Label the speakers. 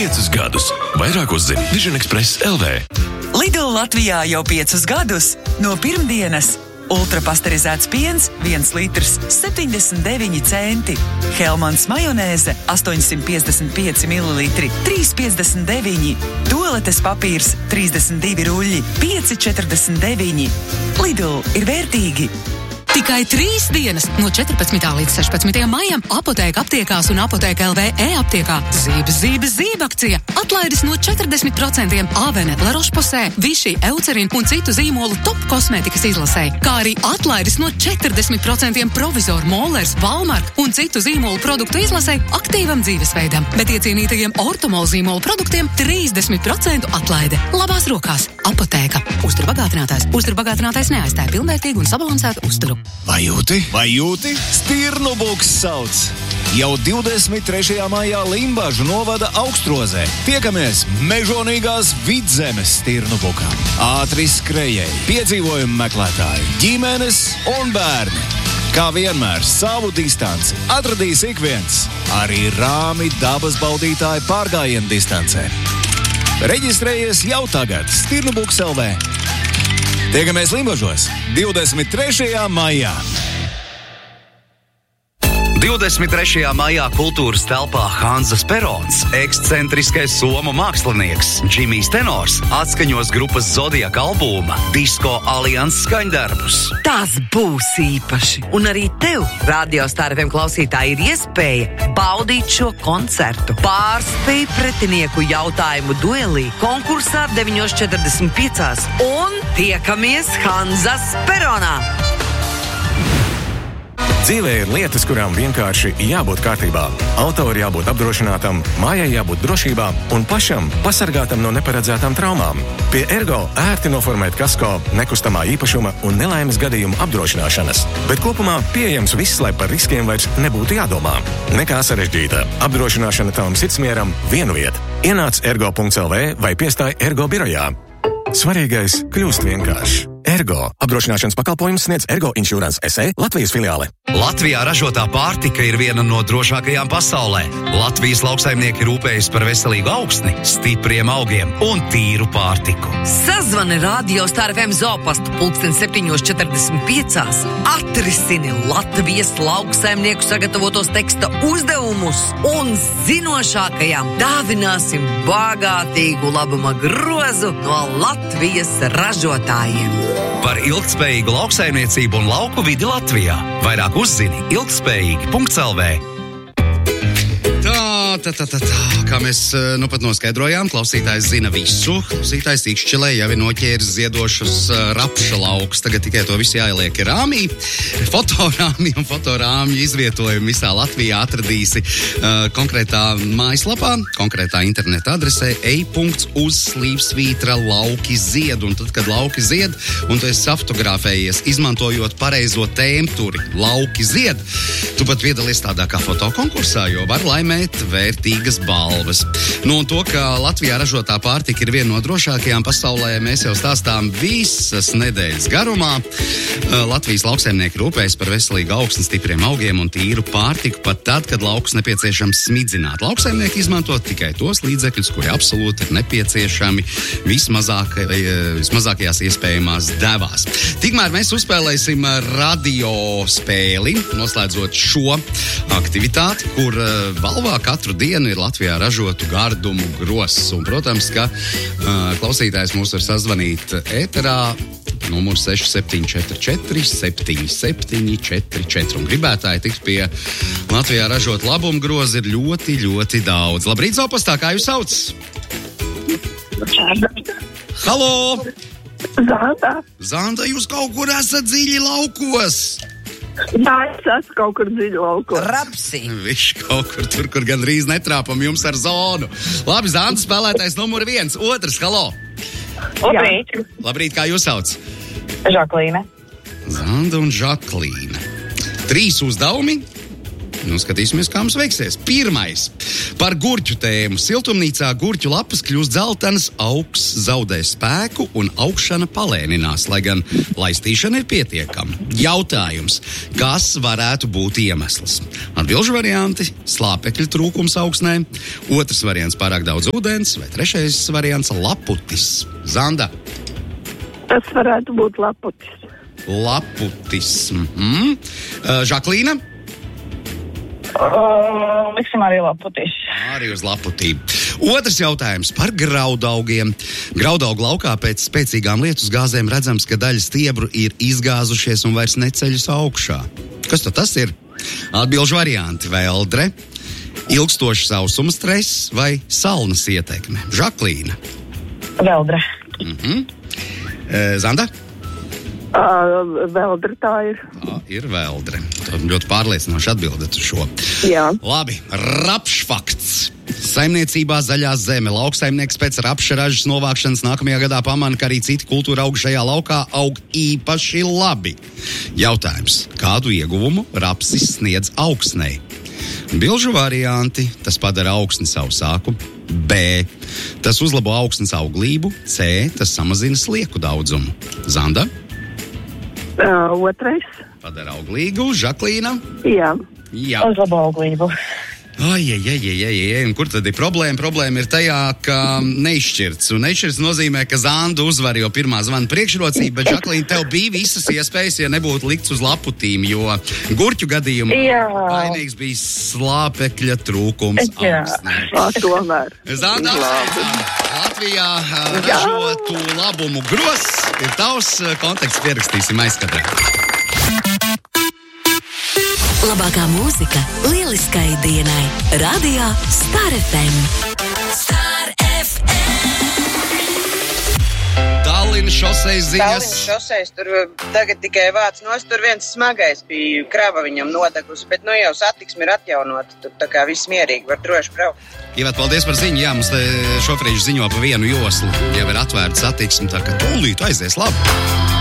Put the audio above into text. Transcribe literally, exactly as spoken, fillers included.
Speaker 1: piecus gadus. Vairāk uzzini Vision Express L V.
Speaker 2: Lidl Latvijā jau piecus gadus. No pirmdienas ultrapasterizēts piens viens litrs septiņdesmit deviņi centi. Helmans majonēze astoņsimt piecdesmit pieci mililitri trīs piecdesmit deviņi. Toaletes papīrs trīsdesmit divi ruļļi pieci četrdesmit deviņi. Lidl ir vērtīgi.
Speaker 3: Tikai trīs dienas no četrpadsmitā līdz sešpadsmitajam maijam Apotēka aptiekās un Apotēka L V e-aptiekā. Zības, zības, zība akcija. Atlaides no četrdesmit procentiem Avene, La Roche-Posay, Vichy, Eucerin un citu zīmolu top kosmētikas izlasē. Kā arī atlaides no četrdesmit procentiem Provizor, Mollers, Walmart un citu zīmolu produktu izlasē aktīvam dzīvesveidam. Bet iecienītajiem Ortomol zīmolu produktiem trīsdesmit procentu atlaide. Labās rokās. Apotēka. Uzturbagātinātājs. Uzturbagātinātājs neaizstāja pilnvērtīgu un sabalansētu uzturu.
Speaker 4: Vai jūti? Vai jūti? Stirnubuks sauc! Jau divdesmit trešajā maijā Limbažu novada Augstrozē. Tiekamies mežonīgās Vidzemes stirnubukā. Ātri skrejēji, piedzīvojumu meklētāji, ģimenes un bērni. Kā vienmēr savu distanci atradīs ik viens, arī rāmi dabas baudītāji pārgājienu distancē. Reģistrējies jau tagad Stirnubuks L V. Tiekamies Limbažos divdesmit trešajā maijā.
Speaker 5: divdesmit trešajā maijā kultūras telpā Hanzas Perons, ekscentriskais somu mākslinieks Džimijs Tenors atskaņos grupas Zodiaka albuma Disko Alliance skaņdarbus.
Speaker 6: Tas būs īpaši. Un arī tev, Radio Star F M klausītāji, ir iespēja baudīt šo koncertu. Pārspēj pretinieku jautājumu duelī konkursā deviņos četrdesmit piecās un tiekamies Hanzas Peronā.
Speaker 7: Dzīvē ir lietas, kurām vienkārši jābūt kārtībā. Auto ir jābūt apdrošinātam, mājai jābūt drošībā un pašam pasargātam no neparedzētām traumām. Pie Ergo ērti noformēt kasko, nekustamā īpašuma un nelaimes gadījumu apdrošināšanas. Bet kopumā pieejams viss, lai par riskiem vairs nebūtu jādomā. Nekā sarežģīta. Apdrošināšana tavam sirdsmieram vienu vietu. Ienāc ergo punkts l v vai piestāj Ergo birojā. Svarīgais kļūst vienkārši. Ergo. Apdrošināšanas pakalpojums sniedz Ergo Insurance S A Latvijas filiāle.
Speaker 5: Latvijā ražotā pārtika ir viena no drošākajām pasaulē. Latvijas lauksaimnieki rūpējas par veselīgu augsni, stipriem augiem un tīru pārtiku.
Speaker 6: Sazvani Radio Star F M zoopastu pulksten septiņos četrdesmit piecās. Atrisini Latvijas lauksaimnieku sagatavotos teksta uzdevumus un zinošākajām dāvināsim bagātīgu labuma grozu no Latvijas ražotājiem.
Speaker 5: Par ilgtspējīgu lauksaimniecību un lauku vidi Latvijā. Vairāk uzzini ilgtspējīgi punkts l v.
Speaker 8: Tā, tā, tā, tā, tā. Kā mēs nu pat noskaidrojām, klausītājs zina visu. Klausītājs Ikšķilē jau ir noķēris ziedošus uh, rapša laukus. Tagad tikai to visu jāieliek rāmī. Fotorāmī un fotorāmju izvietojumu visā Latvijā atradīsi uh, konkrētā mājaslapā, konkrētā interneta adresē e punkts uz slīpsvītra lauki zied. Un tad, kad lauki zied, un tu esi fotografējies, izmantojot pareizo tēmturi lauki zied, tu pat piedalies tādā kā fotokonkursā, jo var laimēt vērtīgas balvas. Nu, un to, ka Latvijā ražotā pārtika ir viena no drošākajām pasaulē, mēs jau stāstām visas nedēļas garumā. Latvijas lauksaimnieki rūpējas par veselīgu augsni, stipriem augiem un tīru pārtiku pat tad, kad laukus nepieciešams smidzināt. Lauksaimnieki izmanto tikai tos līdzekļus, kuri absolūti ir nepieciešami vismazāk, vismazākajās iespējamās devās. Tikmēr mēs uzspēlēsim radio spēli, noslēdzot šo aktivitāti, kur balvā katru dienu ir Latvijā ražotu gardumu gross. Un, protams, ka uh, klausītājs mūs var sazvanīt ēterā numurs seši septiņi četri četri septiņi septiņi četri četri. Un gribētāji tikt pie Latvijā ražot labumu grozi ir ļoti, ļoti daudz. Labrīt, Zopastā, kā jūs sauc? Halo!
Speaker 9: Zanda.
Speaker 8: Zanda, jūs kaut kur esat dziļi laukos?
Speaker 9: Jā, es esmu kaut kur dziļi laukos.
Speaker 6: Rapsi.
Speaker 8: Viņš kaut kur tur, kur gandrīz netrāpam jums ar zonu. Labi, Zanda, spēlētājs numur viens. Otrs, halo!
Speaker 9: Labrīt.
Speaker 8: Labrīt, kā jūs sauc?
Speaker 9: Žaklīne.
Speaker 8: Zanda un Žaklīne. Trīs uzdevumi. Nu, skatīsimies, kā mums veiksies. Pirmais. Par gurķu tēmu. Siltumnīcā gurķu lapas kļūst dzeltenas, augs zaudē spēku un augšana palēninās, lai gan laistīšana ir pietiekama. Jautājums. Kas varētu būt iemesls? Atbilžu varianti - slāpekļu trūkums augsnē, otrs variants - pārāk daudz ūdens, vai trešais variants - laputis. Zanda.
Speaker 9: Tas varētu būt laputis.
Speaker 8: Laputis. Mhm. Uh, Žaklīna.
Speaker 10: Uh, liksim arī laputis.
Speaker 8: Arī uz laputību. Otrs jautājums par graudaugiem. Graudaugu laukā pēc spēcīgām lietus gāzēm redzams, ka daļa stiebru ir izgāzušies un vairs neceļas augšā. Kas tad tas ir? Atbilžu varianti - veldre, ilgstošs sausuma stress vai salnas ietekme. Žaklīna.
Speaker 10: Veldre.
Speaker 8: Mhm. E, Zanda?
Speaker 9: Uh, veldre tā ir.
Speaker 8: Tā ir veldre. Tā ļoti pārliecinoši atbildet uz šo.
Speaker 9: Jā.
Speaker 8: Labi, rapšfakts. Saimniecībā zaļā zeme. Lauksaimnieks pēc rapša ražas novākšanas nākamajā gadā pamana, ka arī citi kultūra augi šajā laukā aug īpaši labi. Jautājums. Kādu ieguvumu rapsis sniedz augsnei? Bilžu varianti. Tas padara augsni sausāku. B. Tas uzlabo augsnes auglību. C. Tas samazina slieku daudzumu. Zanda?
Speaker 9: Uh, otrais.
Speaker 8: Padara auglīgu. Žaklīna?
Speaker 9: Jā.
Speaker 8: Jā.
Speaker 10: Uzlabo auglību.
Speaker 8: Ai, ai, ai, ai, ai, ai. Un kur tad ir problēma? Problēma ir tajā, ka neizšķirts. Un neizšķirts nozīmē, ka Zanda uzvar jau pirmā zvana priekšrocība, bet Žaklīna, tev bija visas iespējas, ja nebūtu likts uz laputīm, jo gurķu gadījumā vainīgs bija slāpekļa trūkums augsnē.
Speaker 9: Jā, tomēr.
Speaker 8: Zanda, Latvijā ražotu labumu gros ir tavs. Konteksts pierakstīsim aizkadrē.
Speaker 11: Labākā mūzika lieliskai dienai. Radio Star F M. Star F M.
Speaker 8: Tallinas šoseis ziņas.
Speaker 12: Tallinas šoseis, tur tagad tikai vāc nost, tur viens smagais bija, krava viņam nodegusi, bet nu jau satiksmi ir atjaunota, tur tā kā viss mierīgi, var droši braukt.
Speaker 8: Ivat, paldies par ziņu, jā, mums te šofrīši ziņo pa vienu joslu, jau ir atvērta satiksmi, tā ka tūlīt aizies labi.